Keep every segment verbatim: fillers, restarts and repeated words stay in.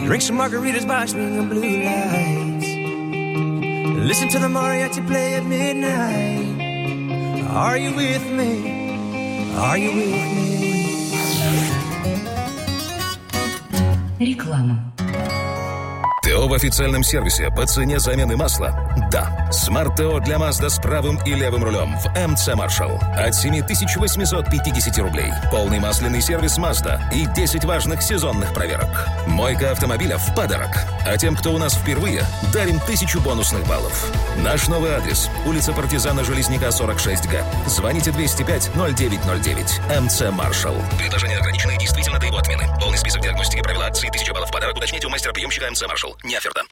Drink some margaritas by swinging blue lights. Listen to the mariachi play at midnight. Are you with me? Are you with me? Реклама. ТО в официальном сервисе по цене замены масла? Да. Смарт-ТО для Mazda с правым и левым рулем в эм цэ Marshall от семь тысяч восемьсот пятьдесят рублей. Полный масляный сервис Mazda и десять важных сезонных проверок. Мойка автомобиля в подарок. А тем, кто у нас впервые, дарим тысячу бонусных баллов. Наш новый адрес – улица Партизана Железняка, сорок шесть гэ. Звоните двести пять ноль девять ноль девять. эм цэ Marshall. Предложение ограничено и действительно до его отмены. Полный список диагностики, правила акции, тысяча баллов в подарок. Уточните у мастера-приемщика эм цэ Marshall. Не оферта.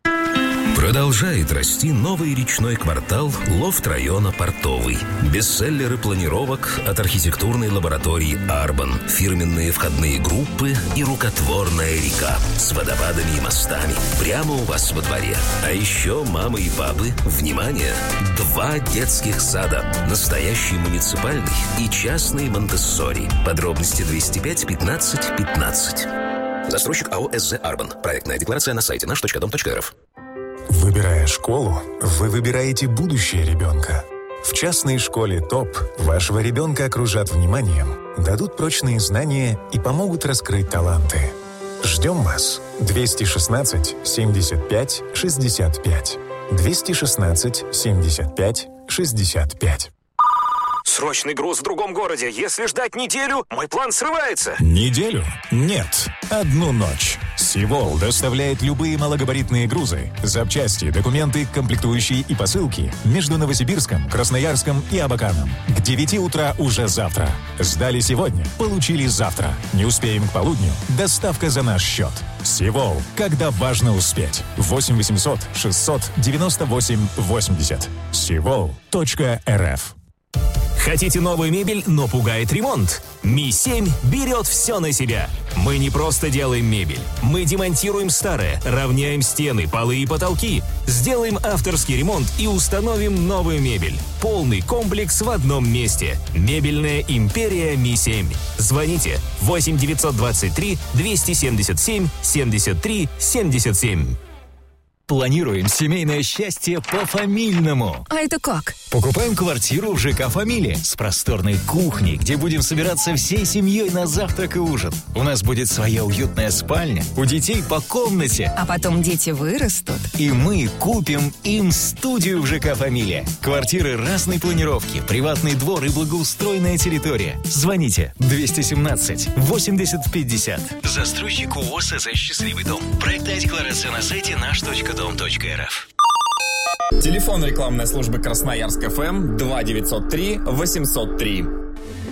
Продолжает расти новый речной квартал лофт-района Портовый. Бестселлеры планировок от архитектурной лаборатории «Арбан», фирменные входные группы и рукотворная река с водопадами и мостами прямо у вас во дворе. А еще мамы и папы, внимание, два детских сада, настоящий муниципальный и частный Монтессори. Подробности двести пять пятнадцать пятнадцать. Застройщик АО СЗ «Арбан». Проектная декларация на сайте наш точка дом точка эр эф. Выбирая школу, вы выбираете будущее ребенка. В частной школе ТОП вашего ребенка окружат вниманием, дадут прочные знания и помогут раскрыть таланты. Ждем вас. двести шестнадцать семьдесят пять шестьдесят пять. двести шестнадцать семьдесят пять шестьдесят пять. Срочный груз в другом городе. Если ждать неделю, мой план срывается. Неделю? Нет. Одну ночь. Сивол доставляет любые малогабаритные грузы, запчасти, документы, комплектующие и посылки между Новосибирском, Красноярском и Абаканом. К девяти утра уже завтра. Сдали сегодня, получили завтра. Не успеем к полудню? Доставка за наш счет. Сивол. Когда важно успеть. восемь восемьсот шестьсот девяносто восемь восемьдесят. сивол точка эр эф. Хотите новую мебель, но пугает ремонт? Ми семь берет все на себя. Мы не просто делаем мебель. Мы демонтируем старое, равняем стены, полы и потолки. Сделаем авторский ремонт и установим новую мебель. Полный комплекс в одном месте. Мебельная империя Ми семь. Звоните восемь девятьсот двадцать три двести семьдесят семь семьдесят три семьдесят семь. Планируем семейное счастье по-фамильному. А это как? Покупаем квартиру в ЖК «Фамилия» с просторной кухней, где будем собираться всей семьей на завтрак и ужин. У нас будет своя уютная спальня, у детей по комнате. А потом дети вырастут. И мы купим им студию в ЖК «Фамилия». Квартиры разной планировки, приватный двор и благоустроенная территория. Звоните двести семнадцать восемьдесят пятьдесят. Застройщик ООО СЗ «Счастливый дом». Проектная декларация на сайте наш точка дом точка эр эф. Телефон рекламной службы Красноярск ФМ два девятьсот три восемьсот три.